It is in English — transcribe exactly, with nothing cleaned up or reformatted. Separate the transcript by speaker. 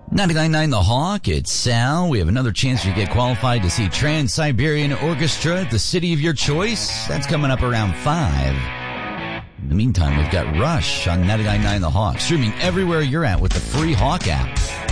Speaker 1: ninety-nine point nine The Hawk, it's Sal. We have another chance to get qualified to see Trans-Siberian Orchestra at the city of your choice. That's coming up around five. In the meantime, we've got Rush on ninety-nine point nine The Hawk, streaming everywhere you're at with the free Hawk app.